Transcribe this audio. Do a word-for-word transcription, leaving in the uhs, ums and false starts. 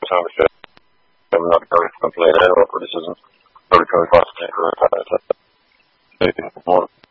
sound effect. I'm not going to complain at all. This isn't very good.